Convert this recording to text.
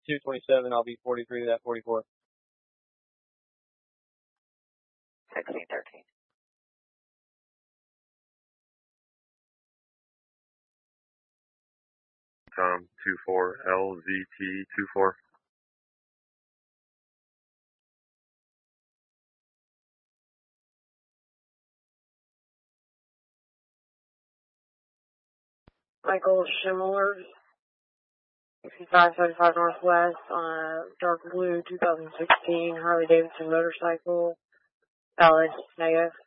227, I'll be 43 to that 44. 1613. Tom 24 LZT 24. Michael Schimler, 6575 Northwest on a dark blue 2016 Harley Davidson motorcycle. Valid, negative.